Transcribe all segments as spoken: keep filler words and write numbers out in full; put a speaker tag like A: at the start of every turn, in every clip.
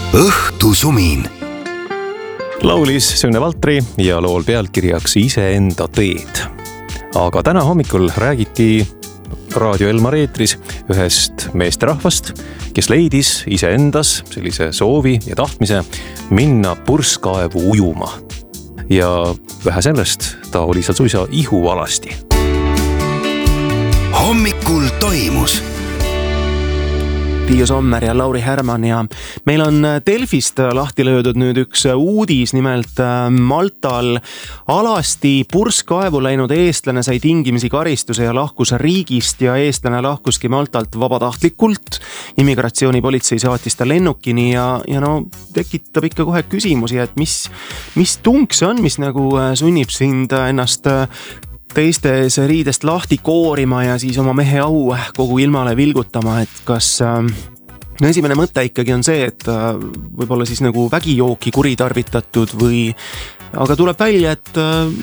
A: õhtusumin.
B: Laulis Sünne Valtri ja lool pealkirjaks Iseenda teed. Aga täna hommikul räägiti Raadio Elmar eetris ühest meesterahvast, kes leidis iseendas sellise soovi ja tahtmise minna purskkaevu ujuma. Ja vähe sellest, ta oli seal suisa ihualasti.
A: Hommikul toimus.
C: Tiiu Sommer ja Lauri Härman ja meil on Delfist lahti löödud nüüd üks uudis, nimelt Maltal alasti purskkaevu läinud eestlane sai tingimisi karistuse ja lahkus riigist ja eestlane lahkuski Maltalt vabatahtlikult. Immigratsioonipolitsei saatis ta lennukini ja, ja no tekitab ikka kohe küsimusi, et mis, mis tung see on, mis nagu sunnib sind ennast teistes riidest lahti koorima ja siis oma mehe au kogu ilmale vilgutama, et kas no esimene mõte ikkagi on see, et võib-olla siis nagu vägijooki kuritarvitatud või, aga tuleb välja, et,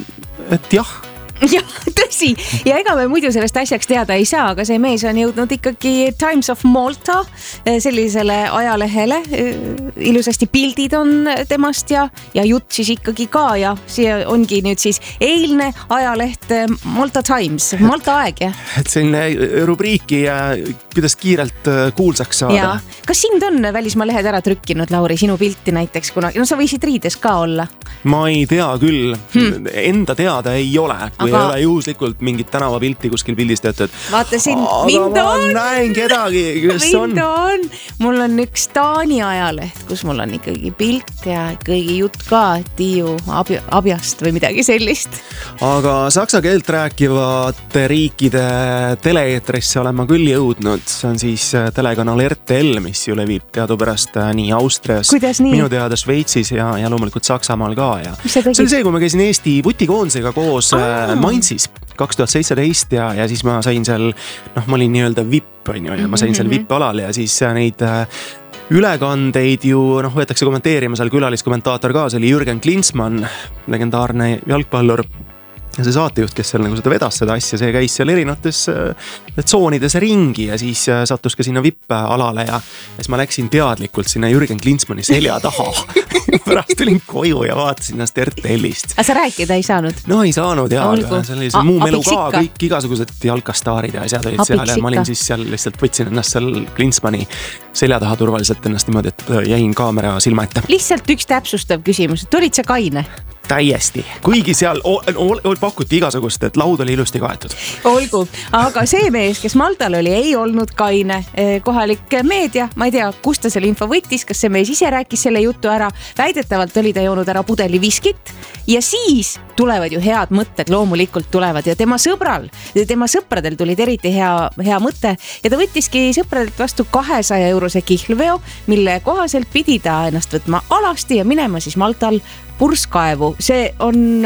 C: et jah.
D: jah, tõsi. Ja ega me muidu sellest asjaks teada ei saa, aga see mees on jõudnud ikkagi Times of Malta sellisele ajalehele. Ilusasti pildid on temast ja, ja jutt siis ikkagi ka ja see ongi nüüd siis eilne ajaleht Malta Times, Malta aeg ja.
C: Et selline rubriiki ja kuidas kiirelt kuulsaks saada.
D: Ja. Kas sind on välismaa lehed ära trükkinud, Lauri, sinu pilti näiteks, kuna no sa võisid riides ka olla?
C: Ma ei tea küll, hmm. enda teada ei ole. Kui
D: aga...
C: ei ole juhuslikult mingit tänavapilti kuskil pildistatud.
D: Vaata siin,
C: aga
D: mind on.
C: Ma näen kedagi, kes on.
D: Mind on. Mul on üks Taani ajaleht, kus mul on ikkagi pilt ja kõigi jutt ka Tiiu abi, abjast või midagi sellist.
C: Aga saksa keelt rääkivate riikide teleeetrisse olen ma küll jõudnud. See on siis telekanal R T L, mis ju levib teadupärast nii Austrias, minu teada Šveitsis ja, ja loomulikult Saksamaal ka. Ja. See oli see, kui ma käisin Eesti vutikoondisega koos Aa. Mainzis kaks tuhat seitseteist ja, ja siis ma sain seal, noh ma olin nii-öelda V I P, on ju, ja ma sain seal V I P-alal ja siis neid ülekandeid ju, noh võetakse kommenteerima seal külaliskommentaator ka, see oli Jürgen Klinsmann, legendaarne jalgpallur. Ja see saatejuht, kes seal nagu seda vedas seda asja, see käis seal erinevates tsoonides ringi ja siis sattus ka sinna V I P-alale ja siis ma läksin teadlikult sinna Jürgen Klinsmanni selja taha. Pärast tulin koju ja vaatasin ennast R T L-ist.
D: Aga sa rääkida ei saanud?
C: No ei saanud ja see oli see muu melu ka, kõik igasugused jalkastaarid ja asjad olid seal ja ma olin siis seal lihtsalt võtsin ennast seal Klinsmanni selja taha turvaliselt ennast niimoodi, et jäin kaamera silma ette.
D: Lihtsalt üks täpsustav küsimus, et olid sa kaine?
C: Täiesti, kuigi seal pakuti igasugust, et laud oli ilusti kaetud.
D: Olgu, aga see mees, kes Maltal oli, ei olnud kaine. Kohalik meedia, ma ei tea, kus ta selle info võttis, kas see mees ise rääkis selle jutu ära. Väidetavalt oli ta joonud ära pudeli viskit ja siis tulevad ju head mõtted, loomulikult tulevad ja tema sõbral, tema sõpradel tulid eriti hea, hea mõte ja ta võttiski sõpradelt vastu kahesaja eurose kihlveo, mille kohaselt pidi ta ennast võtma alasti ja minema siis Maltal purskkaevu. See on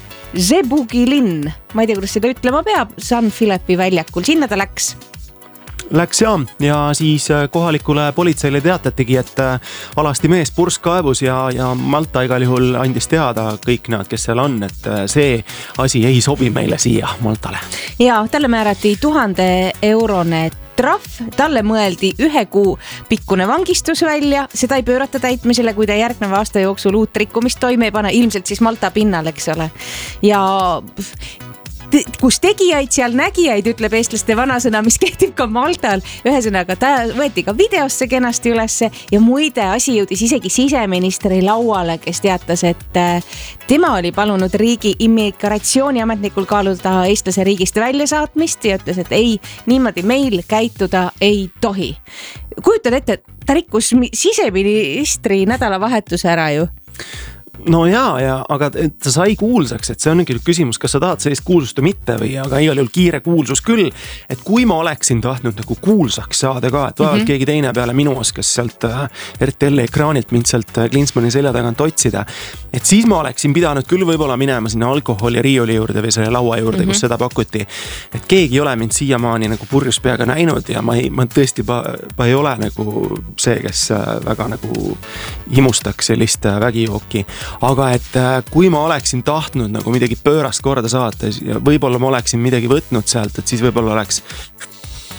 D: Zebugi linn, ma ei tea, kuidas seda ütlema peab, San Philippi väljakul, sinna ta läks.
C: Läks ja, ja siis kohalikule politseile teatatigi, et alasti mees purskkaevus ja, ja Malta igal juhul andis teada kõik need, kes seal on, et see asi ei sobi meile siia Maltale.
D: Ja talle määrati tuhande eurone trahv, talle mõeldi ühe kuu pikkune vangistus välja, seda ei pöörata täitmisele, kui ta järgneva aasta jooksul uut rikkumist toime ei pane, ilmselt siis Malta pinnal, eks ole. Ja kus tegijaid, seal nägijaid, ütleb eestlaste vanasõna, mis kehtib ka Maltal. Ühesõnaga, ta võeti ka videosse kenasti ülesse ja muide asi jõudis isegi siseministri lauale, kes teatas, et tema oli palunud riigi immigratsiooniametnikul kaaluda eestlase riigist väljasaatmist ja ütles, et ei, niimoodi meil käituda ei tohi. Kujutad ette, ta rikkus siseministri nädalavahetuse ära ju.
C: No jaa, ja, aga ta sai kuulsaks, et see on küll küsimus, kas sa tahad sellist kuulsust või mitte või, aga igal juhul kiire kuulsus küll, et kui ma oleksin tahtnud nagu kuulsaks saada ka, et vaevalt mm-hmm. keegi teine peale minu oskas sealt R T L ekraanilt mind sealt Klinsmanni selja tagant otsida, et siis ma oleksin pidanud küll võib-olla minema sinna alkoholi riiuli juurde või selle laua juurde, mm-hmm. kus seda pakuti, et keegi ei ole mind siiamaani nagu purjus peaga näinud ja ma, ei, ma tõesti pa, pa ei ole nagu see, kes väga nagu himustaks sellist vägijooki. Aga et kui ma oleksin tahtnud nagu midagi pöörast korda saata ja võib-olla ma oleksin midagi võtnud sealt, et siis võib-olla oleks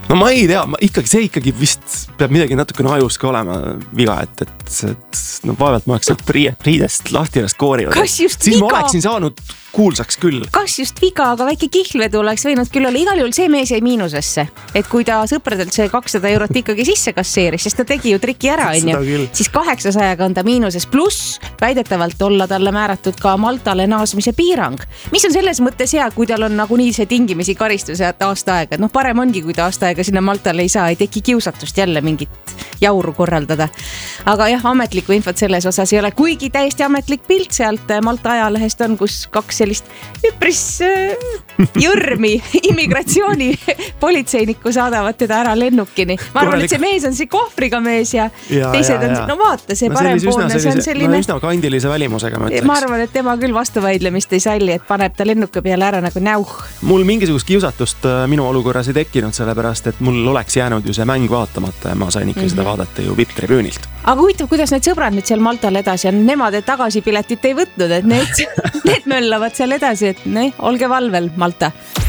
C: no ma ei tea, ma ikkagi, see ikkagi vist peab midagi natukene ajus ka olema viga, et, et, et no vaevalt ma oleks sealt riidest lahti ennast koorinud.
D: Kas just
C: siis
D: viga?
C: Ma oleksin saanud kuulsaks küll.
D: Kas just viga, aga väike kihlvedu oleks võinud küll olla. Igal juhul see mees jäi miinusesse, et kui ta sõpradelt see kakssada eurot ikkagi sisse kasseeris, sest ta tegi ju triki ära, on ju, siis kaheksasajaga on ta miinuses, pluss väidetavalt olla talle määratud ka Maltale naasmise piirang, mis on selles mõttes hea, kui tal on nagunii see tingimisi karistuse aasta aega. No parem ongi, kui ta aasta aega sinna Maltale ei saa, ei teki kiusatust jälle mingit jauru korraldada. Aga jah, ametlikku infot selles osas ei ole, kuigi täiesti ametlik pilt sealt Malta ajalehest on, kus kaks sellist üpris jõrmi immigratsiooni politseinikku saadavad teda ära lennukini. Ma arvan, et see mees on see kohvriga mees ja, ja teised ja, on, ja. No vaata, see no, parempoolne, see on selline.
C: No üsna kandilise välimusega ma ütleks.
D: Ma arvan, et tema küll vastuvaidlemist ei salli, et paneb ta lennuka peale ära nagu näuh.
C: Mul mingisugust kiusatust minu olukorras ei tekkinud, sellepärast, et mul oleks jäänud ju see mäng vaatamata ja ma sain ikka mm-hmm. seda vaadata ju V I P-tribüünilt.
D: Aga huvitav, kuidas need sõbrad nüüd seal Maltal edasi on, nemad tagasipiletit ei võtnud, et need, need möllavad seal edasi, et ne, olge valvel, Malta.